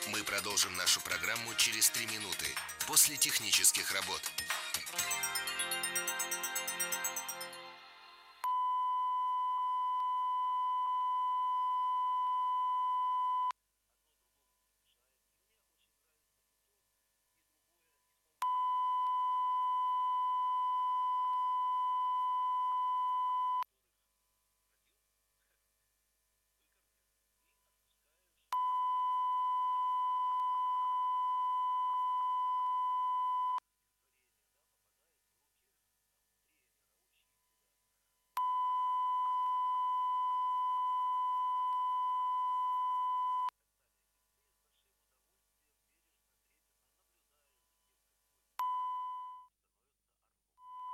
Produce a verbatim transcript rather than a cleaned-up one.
Мы продолжим нашу программу через три минуты после технических работ.